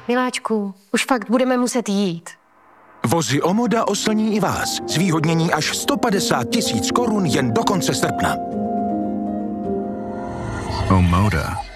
Miláčku, už fakt budeme muset jít. Vozy Omoda oslní i vás. Zvýhodnění až 150 000 korun jen do konce srpna. Omoda.